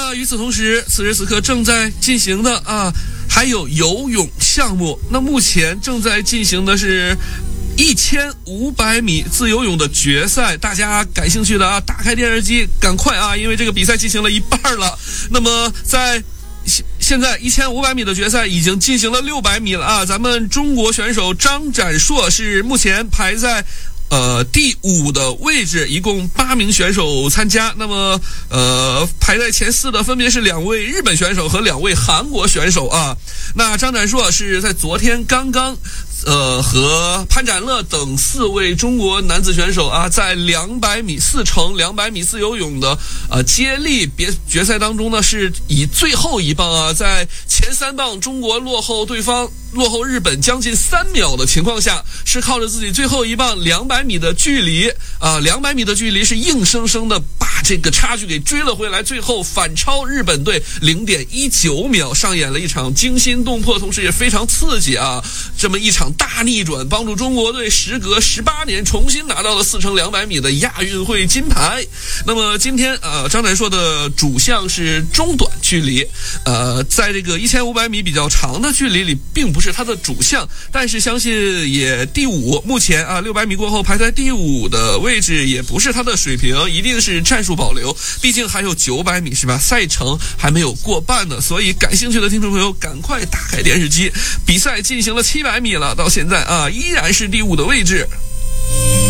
那与此同时，此时此刻正在进行的还有游泳项目。那目前正在进行的是1500米自由泳的决赛，大家感兴趣的打开电视机，赶快因为这个比赛进行了一半了。那么在现在1500米的决赛已经进行了600米了咱们中国选手张展硕是目前排在第5的位置，一共8名选手参加。那么排在前4的分别是2位日本选手和2位韩国选手那张展硕是在昨天刚刚和潘展乐等4位中国男子选手在200米4乘200米自由泳的接力决赛当中呢，是以最后一棒在前3棒中国落后日本将近3秒的情况下，是靠着自己最后一棒200米的距离200米的距离是硬生生的把这个差距给追了回来，最后反超日本队 0.19 秒，上演了一场惊心动魄同时也非常刺激这么一场大逆转，帮助中国队时隔18年重新拿到了4乘200米的亚运会金牌。那么今天张展硕的主项是中短距离在这个1500米比较长的距离里并不是他的主项，但是相信也第5，目前600米过后排在第5的位置也不是他的水平，一定是战术保留，毕竟还有900米是吧，赛程还没有过半呢。所以感兴趣的听众朋友赶快打开电视机，比赛进行了700米了，到现在依然是第5的位置。